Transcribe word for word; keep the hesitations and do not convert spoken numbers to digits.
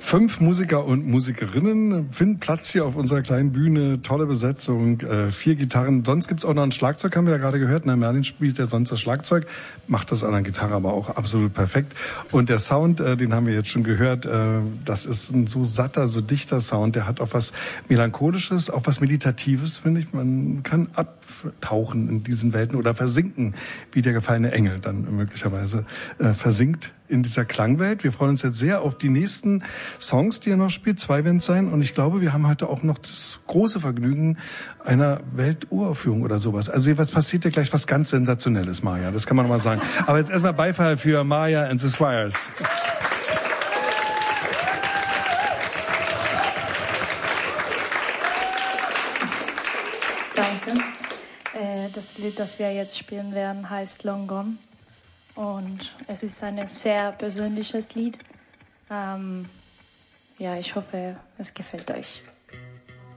Fünf Musiker und Musikerinnen finden Platz hier auf unserer kleinen Bühne. Tolle Besetzung, äh, vier Gitarren. Sonst gibt's auch noch ein Schlagzeug, haben wir ja gerade gehört. Na, Merlin spielt ja sonst das Schlagzeug, macht das an der Gitarre aber auch absolut perfekt. Und der Sound, äh, den haben wir jetzt schon gehört, äh, das ist ein so satter, so dichter Sound. Der hat auch was Melancholisches, auch was Meditatives, finde ich. Man kann abtauchen in diesen Welten oder versinken, wie der gefallene Engel dann möglicherweise äh, versinkt in dieser Klangwelt. Wir freuen uns jetzt sehr auf die nächsten Songs, die er noch spielt. Zwei werden es sein. Und ich glaube, wir haben heute auch noch das große Vergnügen einer Welturaufführung oder sowas. Also was passiert ja gleich was ganz Sensationelles, Maja. Das kann man mal sagen. Aber jetzt erstmal Beifall für Maja and the Squires. Danke. Äh, das Lied, das wir jetzt spielen werden, heißt Long Gone. Und es ist ein sehr persönliches Lied. Ähm, ja, ich hoffe, es gefällt euch.